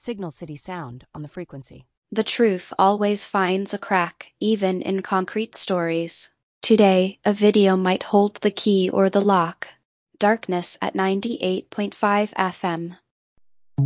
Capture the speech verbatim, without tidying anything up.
Signal City Sound on the frequency. The truth always finds a crack, even in concrete stories. Today, a video might hold the key or the lock. Darkness at ninety-eight point five F M.